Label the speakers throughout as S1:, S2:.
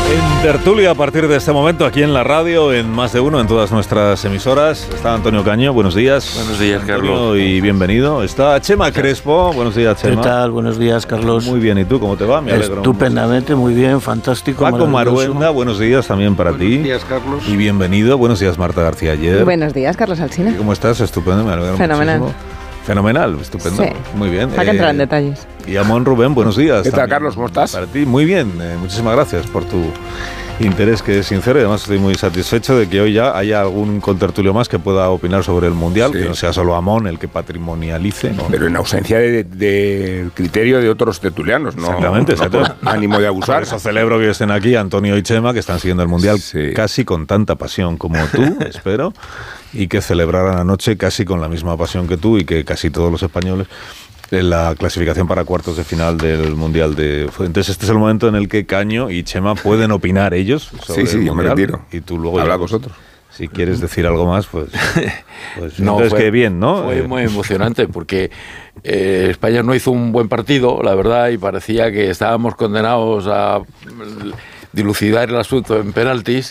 S1: En tertulia a partir de este momento aquí en la radio, en Más de Uno, en todas nuestras emisoras. Está Antonio Caño, buenos días.
S2: Buenos días,
S1: Antonio,
S2: Carlos.
S1: Y bienvenido. Está Chema Crespo, buenos días, Chema.
S3: ¿Qué tal? Buenos días, Carlos.
S1: Muy bien, ¿y tú cómo te va? Me alegro.
S3: Estupendamente, muy bien, fantástico.
S1: Paco Maruenda, buenos días también para ti.
S2: Buenos días, Carlos.
S1: Y bienvenido. Buenos días, Marta García Ayer.
S4: Buenos días, Carlos Alsina.
S1: ¿Cómo estás? Estupendo, me alegro
S4: Fenomenal.
S1: muchísimo. Fenomenal, estupendo.
S4: Sí.
S1: Muy bien.
S4: Hay que entrar en detalles.
S1: Y Amón Rubén, buenos días.
S2: ¿Qué tal,
S1: también.
S2: Carlos? ¿Cómo estás?
S1: Para ti, muy bien. Muchísimas gracias por tu interés, que es sincero, y además estoy muy satisfecho de que hoy ya haya algún contertulio más que pueda opinar sobre el Mundial,
S2: Sí.
S1: que no sea solo Amón el que patrimonialice, ¿no?
S2: Pero en ausencia de criterio de otros tertulianos, ¿no?
S1: Exactamente, exacto.
S2: No, ánimo de
S1: Por
S2: abusar.
S1: eso celebro que estén aquí Antonio y Chema, que están siguiendo el Mundial
S2: Sí.
S1: casi con tanta pasión como tú, espero, y que celebraran anoche casi con la misma pasión que tú y que casi todos los españoles en la clasificación para cuartos de final del Mundial de... Entonces este es el momento en el que Caño y Chema pueden opinar ellos sobre
S2: Sí,
S1: el
S2: yo me
S1: Mundial,
S2: retiro.
S1: y tú luego
S2: Habla
S1: ya,
S2: vosotros.
S1: si quieres decir algo más, pues
S5: No,
S1: entonces
S5: fue,
S1: que bien, ¿no?
S5: Fue muy emocionante porque España no hizo un buen partido, la verdad, y parecía que estábamos condenados a dilucidar el asunto en penaltis.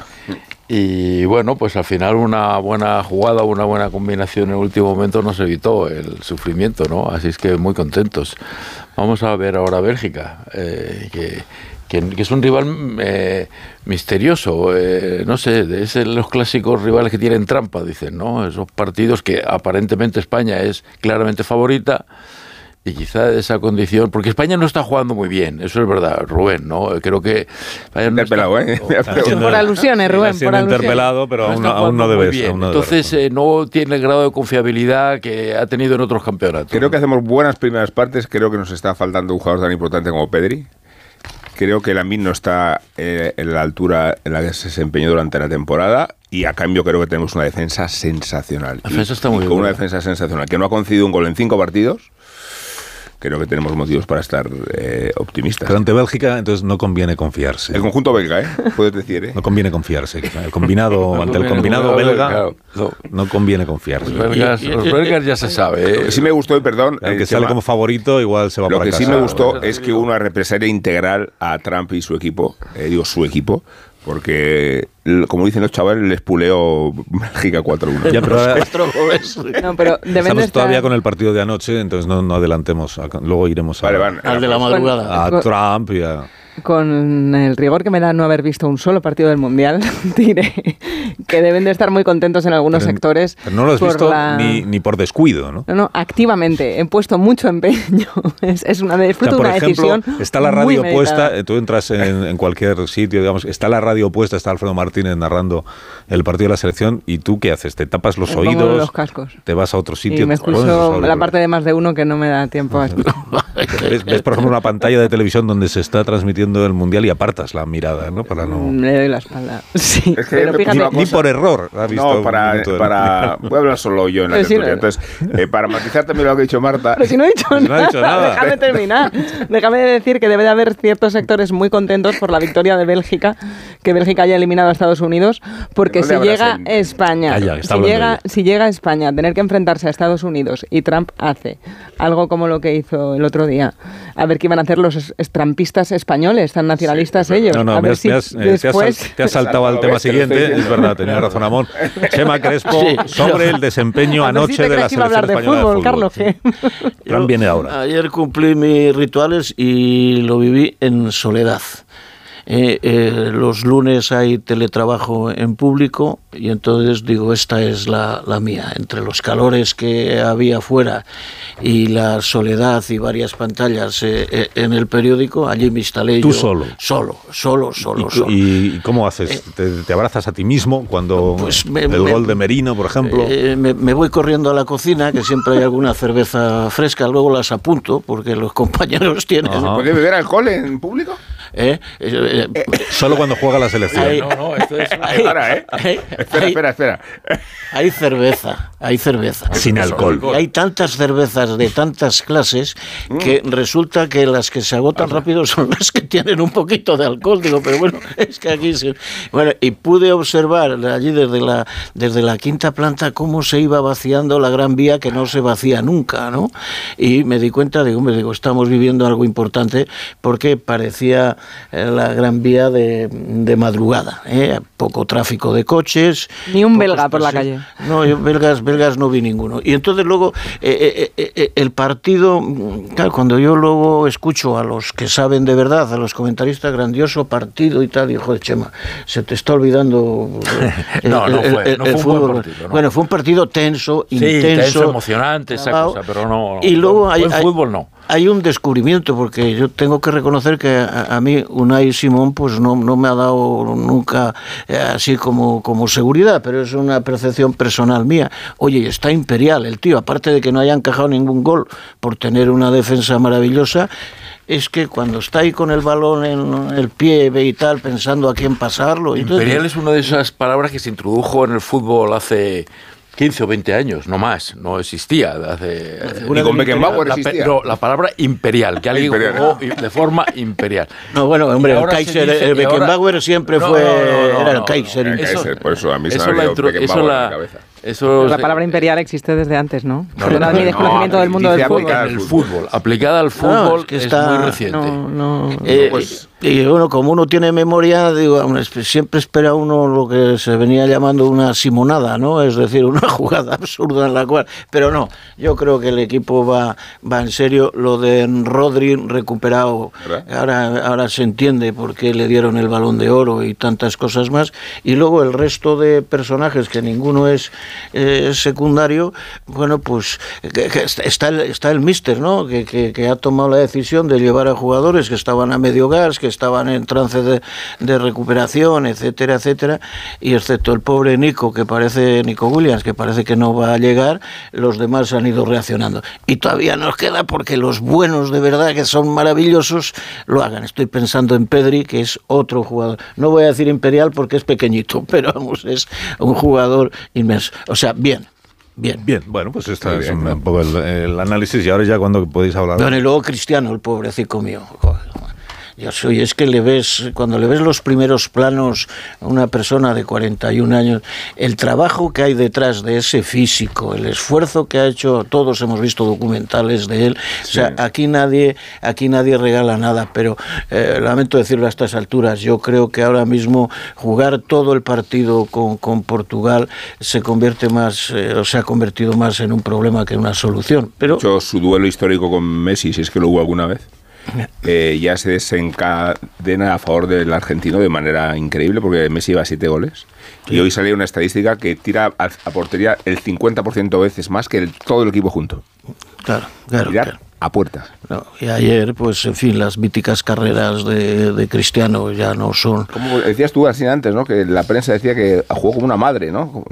S5: Y bueno, pues al final una buena jugada, una buena combinación en el último momento nos evitó el sufrimiento, ¿no? Así es que muy contentos. Vamos a ver ahora Bélgica, que es un rival misterioso, no sé, es los clásicos rivales que tienen trampa, dicen, ¿no? Esos partidos que aparentemente España es claramente favorita. Y quizá esa condición, porque España no está jugando muy bien, eso es verdad, Rubén, ¿no? Creo que España no
S2: Interpelado, ¿eh?
S4: Por alusiones, Rubén,
S1: Siendo
S4: por alusiones.
S1: interpelado, pero aún
S5: está
S1: no
S5: jugando muy
S1: debes.
S5: bien.
S1: Aún no debes.
S5: Entonces no tiene el grado de confiabilidad que ha tenido en otros campeonatos.
S2: Creo que hacemos buenas primeras partes. Creo que nos está faltando un jugador tan importante como Pedri. Creo que Lamine no está en la altura en la que se desempeñó durante la temporada. Y a cambio creo que tenemos una defensa sensacional.
S5: La defensa está muy
S2: con
S5: buena.
S2: una defensa sensacional. Que no ha concedido un gol en 5 partidos. Creo que tenemos motivos para estar optimistas.
S1: Pero ante Bélgica, entonces no conviene confiarse.
S2: El conjunto belga, puedes decir, ¿eh?
S1: No conviene confiarse. El combinado, ante el combinado belga, no conviene confiarse.
S5: Los belgas ya se sabe.
S2: Lo que sí me gustó, y perdón,
S1: El que
S2: Chema,
S1: sale como favorito igual se va
S2: lo
S1: para
S2: que
S1: casa.
S2: sí me gustó es que hubo una represalia integral a Trump y su equipo, digo su equipo, porque, como dicen los chavales, les puleó Bélgica 4-1.
S1: Ya, pero ahora
S4: No, pero deben de
S1: estamos
S4: estar...
S1: todavía con el partido de anoche, entonces no adelantemos. Luego iremos
S2: Vale, van.
S3: Al de la madrugada.
S1: a Trump y a...
S4: Con el rigor que me da no haber visto un solo partido del Mundial, diré que deben de estar muy contentos en algunos sectores.
S1: Pero no lo has
S4: por
S1: visto
S4: la-
S1: ni por descuido, ¿no?
S4: No, activamente. He puesto mucho empeño. Es una
S1: O
S4: fruto
S1: sea,
S4: de
S1: por
S4: una
S1: ejemplo,
S4: decisión
S1: está la
S4: muy
S1: radio
S4: meditada.
S1: puesta, tú entras en cualquier sitio, digamos, está la radio puesta, está Alfredo Martínez narrando el partido de la selección, y tú ¿qué haces? ¿Te tapas los
S4: Me pongo
S1: oídos?
S4: los cascos.
S1: ¿Te vas a otro sitio?
S4: Y me
S1: te pones los
S4: escucho la
S1: auriculares?
S4: parte de Más de Uno que no me da tiempo a escuchar.
S1: ¿Ves, por ejemplo, una pantalla de televisión donde se está transmitiendo el Mundial y apartas la mirada, ¿no? Para no...
S4: Le doy la espalda. Sí,
S2: Es que
S4: pero
S2: me
S4: fíjate,
S2: puso una
S1: Ni por error. ¿Has visto
S2: No,
S1: un
S2: para
S1: minuto de-
S2: voy a hablar solo yo en la
S4: Pero sí,
S2: tertulia.
S4: no.
S2: Entonces, para matizar también lo que ha dicho Marta,
S4: pero si no he dicho
S1: Pues no ha
S4: nada,
S1: dicho nada.
S4: déjame terminar. Déjame decir que debe de haber ciertos sectores muy contentos por la victoria de Bélgica, que Bélgica haya eliminado a Estados Unidos, porque
S2: No le
S4: si
S2: abras
S4: llega
S2: el-
S4: España,
S1: Ah, ya, está hablando
S4: si llega España a tener que enfrentarse a Estados Unidos y Trump hace algo como lo que hizo el otro día, a ver qué iban a hacer los trampistas españoles, tan nacionalistas ellos.
S1: No,
S4: a
S1: me
S4: ver
S1: has-
S4: si
S1: me has-
S4: después...
S1: te has saltado al tema
S2: Ves que lo estoy
S1: siguiente.
S2: diciendo.
S1: Es verdad, tenía razón Amón. Chema Crespo,
S3: Sí.
S1: sobre el desempeño
S4: A ver si
S1: anoche
S4: te
S1: de la
S4: crees que iba a
S1: selección
S4: hablar de
S1: española
S4: fútbol,
S1: de
S4: Carlos.
S1: fútbol. Sí. Fran viene ahora.
S3: Ayer cumplí mis rituales y lo viví en soledad. Los lunes hay teletrabajo en público y entonces digo, esta es la mía. Entre los calores que había fuera y la soledad y varias pantallas en el periódico, allí me instalé
S1: ¿Tú
S3: yo.
S1: solo?
S3: Solo.
S1: ¿Y cómo haces? ¿Te abrazas a ti mismo cuando
S3: Pues
S1: el gol de Merino, por ejemplo?
S3: Me voy corriendo a la cocina, que siempre hay alguna cerveza fresca, luego las apunto, porque los compañeros tienen...
S1: Ajá.
S2: ¿puede beber alcohol en público?
S1: Solo cuando juega la selección.
S3: Ahí-
S5: No, esto es...
S2: Ahora, Espera.
S3: Hay cerveza.
S1: Sin alcohol.
S3: Y hay tantas cervezas de tantas clases que resulta que las que se agotan rápido son las que tienen un poquito de alcohol. Digo, pero bueno, es que aquí se... Bueno, y pude observar allí desde la quinta planta cómo se iba vaciando la Gran Vía, que no se vacía nunca, ¿no? Y me di cuenta, digo, estamos viviendo algo importante, porque parecía la Gran Vía de madrugada, poco tráfico de coches.
S4: Ni un belga por la calle.
S3: No, yo belgas no vi ninguno. Y entonces luego el partido, claro, cuando yo luego escucho a los que saben de verdad, a los comentaristas, grandioso partido y tal, hijo de Chema, se te está olvidando
S5: no fue
S3: el fútbol.
S5: Un buen partido, ¿no?
S3: Bueno, fue un partido tenso, intenso,
S5: tenso, emocionante, esa cosa, pero no.
S3: Y luego
S5: buen fútbol no.
S3: Hay un descubrimiento, porque yo tengo que reconocer que a mí Unai Simón pues no me ha dado nunca así como seguridad, pero es una percepción personal mía. Oye, está imperial el tío, aparte de que no haya encajado ningún gol por tener una defensa maravillosa, es que cuando está ahí con el balón en el pie y tal, pensando a quién pasarlo...
S5: Imperial
S3: entonces,
S5: es una de esas palabras que se introdujo en el fútbol hace 15 o 20 años, no más, no existía.
S2: Ni con Beckenbauer existía.
S5: La palabra imperial, que alguien jugó de forma imperial.
S3: No, bueno, hombre, el Kaiser, el Beckenbauer siempre era el Kaiser.
S2: El Kaiser, por eso a mí se me ha olvidado Beckenbauer en la cabeza.
S4: La palabra imperial existe desde antes, ¿no? Perdonad mi desconocimiento del mundo del fútbol.
S5: Aplicada al fútbol es muy reciente.
S3: Y bueno, como uno tiene memoria, digo, siempre espera uno lo que se venía llamando una simonada, ¿no? Es decir, una jugada absurda en la cual... Pero no, yo creo que el equipo va en serio. Lo de Rodri recuperado, ahora se entiende por qué le dieron el Balón de Oro y tantas cosas más. Y luego el resto de personajes, que ninguno es secundario, bueno, pues está el míster, ¿no? Que ha tomado la decisión de llevar a jugadores que estaban a medio gas, que estaban en trance de recuperación, etcétera, etcétera, y excepto el pobre Nico Williams, que parece que no va a llegar, los demás han ido reaccionando. Y todavía nos queda porque los buenos de verdad, que son maravillosos, lo hagan. Estoy pensando en Pedri, que es otro jugador. No voy a decir imperial porque es pequeñito, pero vamos, es un jugador inmenso. O sea, bien.
S1: Bueno, pues este es un poco el análisis, y ahora ya cuando podéis hablar.
S3: Bueno, y luego Cristiano, el pobrecito mío. Es que cuando le ves los primeros planos a una persona de 41 años, el trabajo que hay detrás de ese físico, el esfuerzo que ha hecho, todos hemos visto documentales de él, sí. O sea, aquí nadie regala nada, pero lamento decirlo a estas alturas, yo creo que ahora mismo jugar todo el partido con Portugal se ha convertido más en un problema que en una solución. Pero
S2: de hecho, su duelo histórico con Messi, si es que lo hubo alguna vez, ya se desencadena a favor del argentino de manera increíble, porque Messi lleva 7 goles y hoy salía una estadística que tira a portería el 50% veces más que todo el equipo junto.
S3: Claro.
S2: A puerta.
S3: No, y ayer, pues, en fin, las míticas carreras de Cristiano ya no son...
S2: Como decías tú así antes, ¿no? Que la prensa decía que jugó como una madre, ¿no?